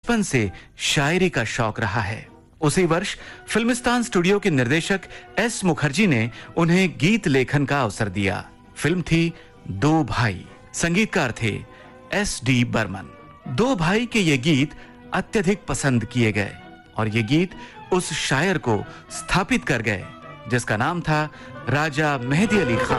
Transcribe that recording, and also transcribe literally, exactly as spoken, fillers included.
बचपन से शायरी का शौक रहा है। उसी वर्ष फिल्मिस्तान स्टूडियो के निर्देशक एस मुखर्जी ने उन्हें गीत लेखन का अवसर दिया। फिल्म थी दो भाई, संगीतकार थे एस डी बर्मन। दो भाई के ये गीत अत्यधिक पसंद किए गए और ये गीत उस शायर को स्थापित कर गए जिसका नाम था राजा मेहदी अली खान।